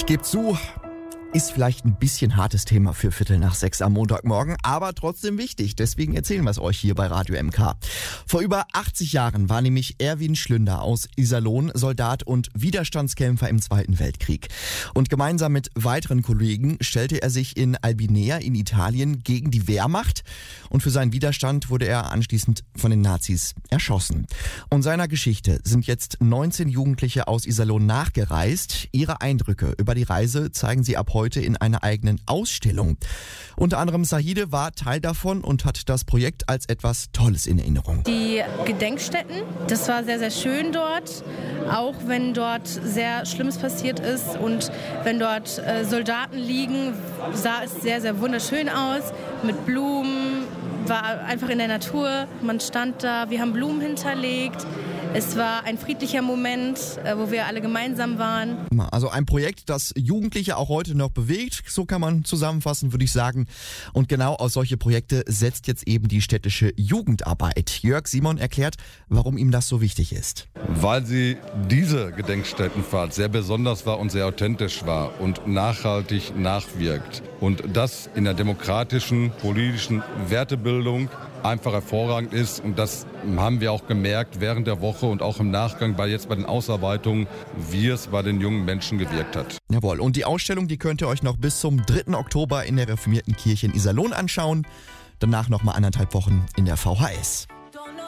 Gebt zu, ist vielleicht ein bisschen hartes Thema für 5:45 am Montagmorgen, aber trotzdem wichtig. Deswegen erzählen wir es euch hier bei Radio MK. Vor über 80 Jahren war nämlich Erwin Schlünder aus Iserlohn Soldat und Widerstandskämpfer im Zweiten Weltkrieg. Und gemeinsam mit weiteren Kollegen stellte er sich in Albinea in Italien gegen die Wehrmacht. Und für seinen Widerstand wurde er anschließend von den Nazis erschossen. Und seiner Geschichte sind jetzt 19 Jugendliche aus Iserlohn nachgereist. Ihre Eindrücke über die Reise zeigen sie ab heute in einer eigenen Ausstellung. Unter anderem Sahide war Teil davon und hat das Projekt als etwas Tolles in Erinnerung. Die Gedenkstätten, das war sehr, sehr schön dort, auch wenn dort sehr Schlimmes passiert ist und wenn dort Soldaten liegen, sah es sehr, sehr wunderschön aus, mit Blumen, war einfach in der Natur, man stand da, wir haben Blumen hinterlegt. Es war ein friedlicher Moment, wo wir alle gemeinsam waren. Also ein Projekt, das Jugendliche auch heute noch bewegt, so kann man zusammenfassen, würde ich sagen. Und genau aus solche Projekte setzt jetzt eben die städtische Jugendarbeit. Jörg Simon erklärt, warum ihm das so wichtig ist. Weil diese Gedenkstättenfahrt sehr besonders war und sehr authentisch war und nachhaltig nachwirkt. Und das in der demokratischen, politischen Wertebildung einfach hervorragend ist. Und das haben wir auch gemerkt während der Woche und auch im Nachgang bei den Ausarbeitungen, wie es bei den jungen Menschen gewirkt hat. Jawohl, und die Ausstellung, die könnt ihr euch noch bis zum 3. Oktober in der reformierten Kirche in Iserlohn anschauen. Danach nochmal 1,5 Wochen in der VHS.